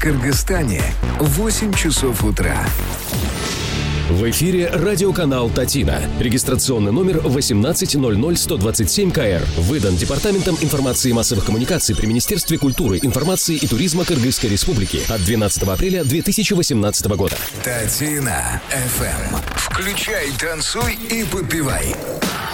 Кыргызстане 8 часов утра. В эфире радиоканал «Татина». Регистрационный номер 1800127КР. Выдан Департаментом информации и массовых коммуникаций при Министерстве культуры, информации и туризма Кыргызской Республики от 12 апреля 2018 года. Татина FM. Включай, танцуй и подпевай.